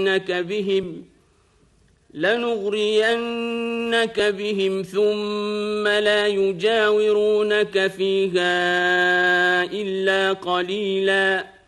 لنغرينك بهم ثم لا يجاورونك فيها إلا قليلا